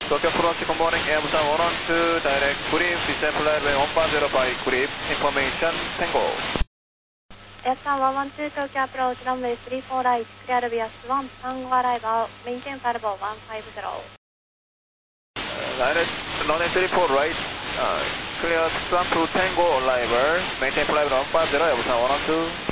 Tokyo approach, good morning, Airbusan 112, direct grip, descent flight 150 grip, information, Tango. Airbusan 112, Tokyo approach, runway 34 right, clear via Swan, Tango arrival, maintain variable 150. Direct, runway 34 right, clear Swan to Tango arrival, maintain flight 150, Airbusan 112.